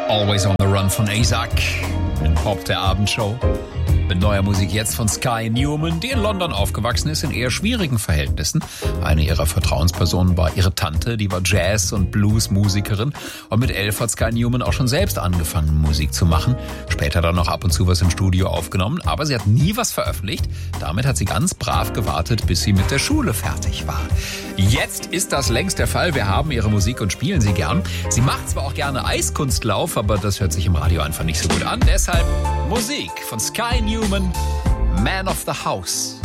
Always on the Run von ASAC in Pop der Abendshow. Mit neuer Musik jetzt von Sky Newman, die in London aufgewachsen ist, in eher schwierigen Verhältnissen. Eine ihrer Vertrauenspersonen war ihre Tante, die war Jazz- und Blues-Musikerin. Und mit 11 hat Sky Newman auch schon selbst angefangen, Musik zu machen. Später dann noch ab und zu was im Studio aufgenommen, aber sie hat nie was veröffentlicht. Damit hat sie ganz brav gewartet, bis sie mit der Schule fertig war. Jetzt ist das längst der Fall. Wir haben ihre Musik und spielen sie gern. Sie macht zwar auch gerne Eiskunstlauf, aber das hört sich im Radio einfach nicht so gut an. Deshalb Musik von Sky Newman, Man of the House.